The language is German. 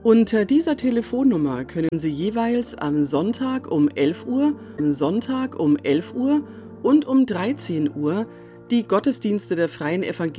Unter dieser Telefonnummer können Sie jeweils am Sonntag um 11 Uhr, und um 13 Uhr die Gottesdienste der Freien Evangelischen